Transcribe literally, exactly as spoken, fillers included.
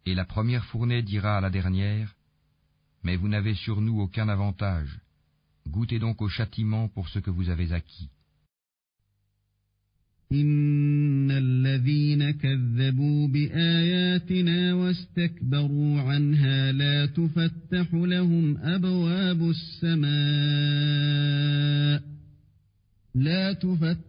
Et la première fournée dira à la dernière, mais vous n'avez sur nous aucun avantage. Goûtez donc au châtiment pour ce que vous avez acquis. إن الذين كذبوا بآياتنا واستكبروا عنها لا تفتح لهم أبواب السماء لا تفتح